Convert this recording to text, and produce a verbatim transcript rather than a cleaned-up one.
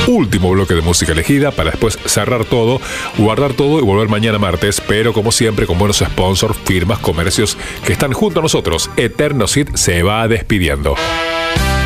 último bloque de música elegida para después cerrar todo, guardar todo y volver mañana martes, pero como siempre con buenos sponsors, firmas, comercios que están junto a nosotros. Eterno Hit se va despidiendo.